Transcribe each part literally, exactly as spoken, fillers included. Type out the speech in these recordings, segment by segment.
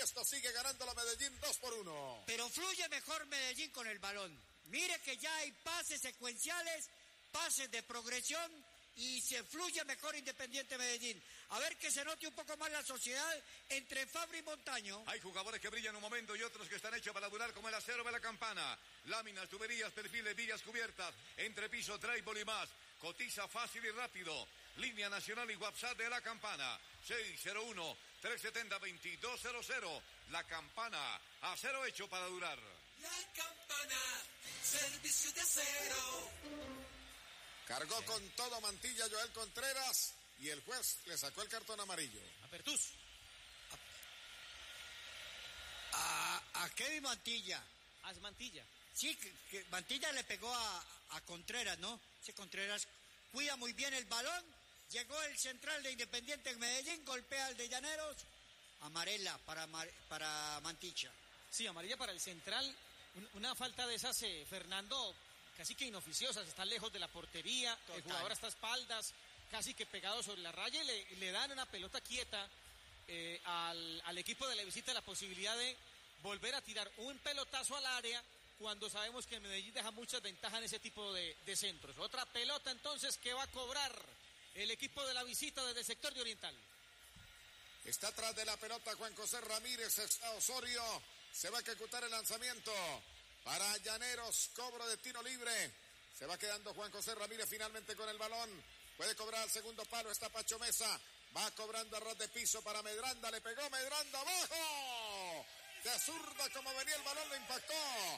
esto sigue ganando la Medellín dos por uno. Pero fluye mejor Medellín con el balón. Mire que ya hay pases secuenciales, pases de progresión y se fluye mejor Independiente Medellín. A ver que se note un poco más la sociedad entre Fabri y Montaño. Hay jugadores que brillan un momento y otros que están hechos para durar como el acero de la campana. Láminas, tuberías, perfiles, vigas cubiertas, entrepiso, drywall y más. Cotiza fácil y rápido. Línea nacional y WhatsApp de la campana. seis cero uno, tres siete cero, dos dos cero cero. La campana, acero hecho para durar. La campana, servicio de acero. Cargó con todo Mantilla Joel Contreras y el juez le sacó el cartón amarillo. Apertus. A, a Kevin Mantilla. A Mantilla. Sí, que, que Mantilla le pegó a, a Contreras, ¿no? Ese Contreras cuida muy bien el balón. Llegó el central de Independiente en Medellín, golpea al de Llaneros. Amarela para, para Mantilla. Sí, amarilla para el central. Una falta de esas, eh, Fernando, casi que inoficiosas. Está lejos de la portería. Total. El jugador está a espaldas, casi que pegado sobre la raya. Y le, le dan una pelota quieta eh, al, al equipo de la visita la posibilidad de volver a tirar un pelotazo al área, cuando sabemos que el Medellín deja muchas ventajas en ese tipo de, de centros. Otra pelota entonces que va a cobrar el equipo de la visita desde el sector de Oriental. Está atrás de la pelota Juan José Ramírez, está Osorio, se va a ejecutar el lanzamiento para Llaneros, cobro de tiro libre. Se va quedando Juan José Ramírez finalmente con el balón. Puede cobrar al segundo palo, está Pacho Mesa. Va cobrando a ras de piso para Medranda, le pegó Medranda, abajo. De zurda como venía el balón, lo impactó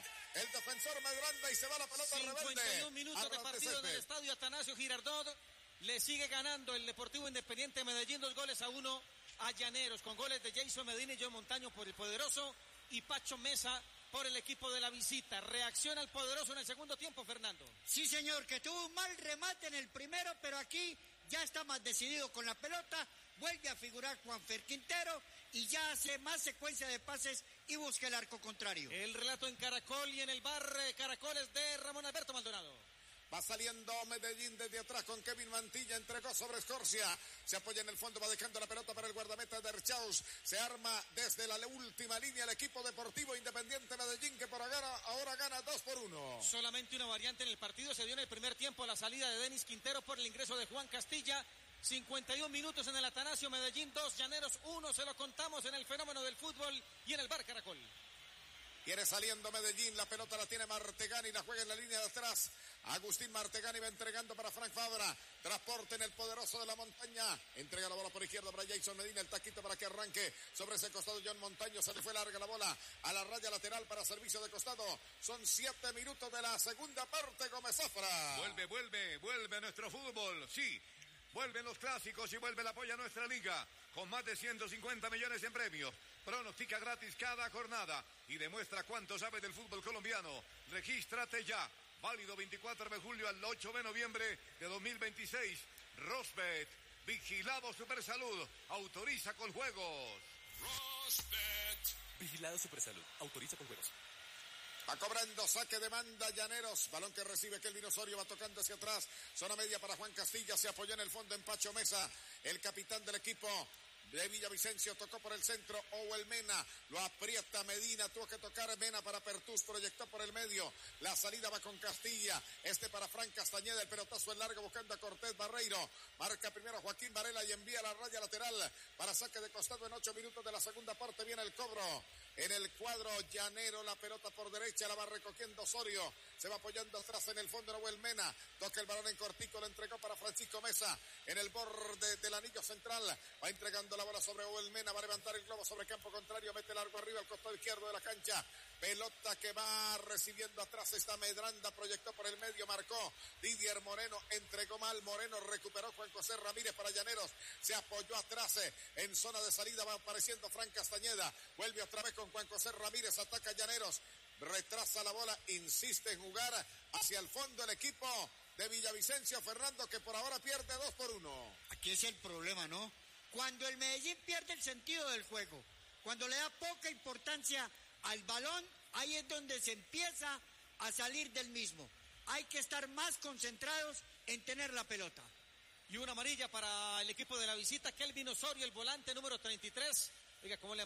el defensor Medranda y se va la pelota rebelde. cincuenta y un minutos de partido en el estadio Atanasio Girardot. Le sigue ganando el Deportivo Independiente Medellín dos goles a uno a Llaneros, con goles de Jason Medina y Joe Montaño por el poderoso y Pacho Mesa por el equipo de la visita. Reacciona el poderoso en el segundo tiempo, Fernando. Sí, señor, que tuvo un mal remate en el primero, pero aquí ya está más decidido con la pelota. Vuelve a figurar Juanfer Quintero y ya hace más secuencia de pases y busca el arco contrario. El relato en Caracol y en el bar Caracoles de Ramón Alberto Maldonado. Va saliendo Medellín desde atrás con Kevin Mantilla, entregó sobre Escorcia, se apoya en el fondo, va dejando la pelota para el guardameta de Erchaus, se arma desde la última línea el equipo deportivo Independiente Medellín, que por ahora, ahora gana dos por uno. Solamente una variante en el partido se dio en el primer tiempo, la salida de Denis Quintero por el ingreso de Juan Castilla. cincuenta y un minutos en el Atanasio, Medellín dos, Llaneros uno, se lo contamos en el fenómeno del fútbol y en el bar Caracol. Viene saliendo Medellín, la pelota la tiene Martegani, la juega en la línea de atrás. Agustín Martegani va entregando para Frank Fabra. Transporte en el poderoso de la montaña. Entrega la bola por izquierda para Jason Medina, el taquito para que arranque. Sobre ese costado John Montaño, se le fue larga la bola a la raya lateral para servicio de costado. Son siete minutos de la segunda parte, Gómez Zafra. Vuelve, vuelve, vuelve nuestro fútbol, sí. Vuelven los clásicos y vuelve el apoyo a nuestra liga, con más de ciento cincuenta millones en premios. Pronostica gratis cada jornada y demuestra cuánto sabe del fútbol colombiano. Regístrate ya. Válido veinticuatro de julio al ocho de noviembre de dos mil veintiséis. Rosbet, vigilado Supersalud, autoriza con juegos. Rosbet, vigilado Supersalud, autoriza con juegos. Va cobrando saque de banda Llaneros, balón que recibe Kelvin Osorio, va tocando hacia atrás, zona media para Juan Castilla, se apoyó en el fondo en Pacho Mesa, el capitán del equipo de Villavicencio, tocó por el centro, Owel Mena, lo aprieta Medina, tuvo que tocar Mena para Pertus, proyectó por el medio, la salida va con Castilla, este para Frank Castañeda, el pelotazo en largo buscando a Cortés Barreiro, marca primero Joaquín Varela y envía la raya lateral para saque de costado en ocho minutos de la segunda parte, viene el cobro en el cuadro llanero, la pelota por derecha, la va recogiendo Osorio, se va apoyando atrás en el fondo Owel Mena, toca el balón en cortico, lo entregó para Francisco Mesa, en el borde del anillo central, va entregando la bola sobre Owel Mena, va a levantar el globo sobre campo contrario, mete largo arriba al costado izquierdo de la cancha, pelota que va recibiendo atrás, está Medranda, proyectó por el medio, marcó Didier Moreno, entregó mal Moreno, recuperó Juan José Ramírez para Llaneros, se apoyó atrás, en zona de salida va apareciendo Frank Castañeda, vuelve otra vez con Juan José Ramírez, ataca Llaneros, retrasa la bola, insiste en jugar hacia el fondo el equipo de Villavicencio, Fernando, que por ahora pierde dos por uno. Aquí es el problema, ¿no? Cuando el Medellín pierde el sentido del juego, cuando le da poca importancia al balón, ahí es donde se empieza a salir del mismo. Hay que estar más concentrados en tener la pelota. Y una amarilla para el equipo de la visita, Kelvin Osorio, el volante número treinta y tres. Oiga, cómo le